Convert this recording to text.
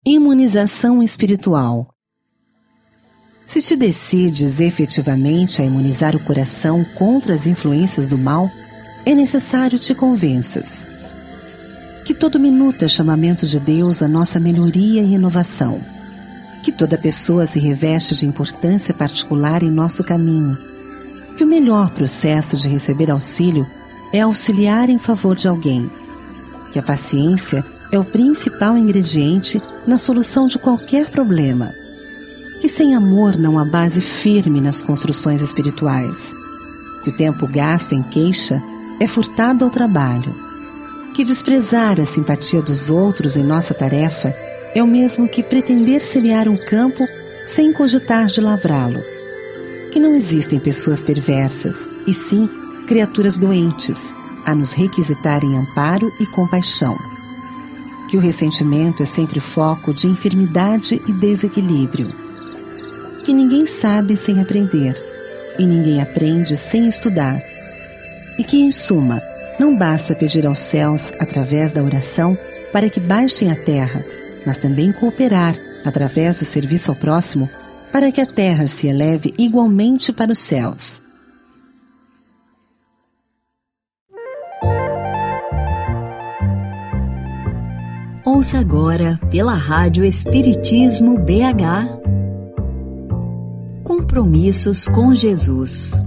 Imunização espiritual. Se te decides efetivamente a imunizar o coração contra as influências do mal, é necessário te convenças que todo minuto é chamamento de Deus à nossa melhoria e renovação, que toda pessoa se reveste de importância particular em nosso caminho, que o melhor processo de receber auxílio é auxiliar em favor de alguém, que a paciência é o principal ingrediente na solução de qualquer problema, que sem amor não há base firme nas construções espirituais, que o tempo gasto em queixa é furtado ao trabalho, que desprezar a simpatia dos outros em nossa tarefa é o mesmo que pretender semear um campo sem cogitar de lavrá-lo, que não existem pessoas perversas, e sim criaturas doentes, a nos requisitarem amparo e compaixão, que o ressentimento é sempre foco de enfermidade e desequilíbrio, que ninguém sabe sem aprender e ninguém aprende sem estudar, e que, em suma, não basta pedir aos céus, através da oração, para que baixem a terra, mas também cooperar, através do serviço ao próximo, para que a terra se eleve igualmente para os céus. Ouça agora pela Rádio Espiritismo BH Compromissos com Jesus.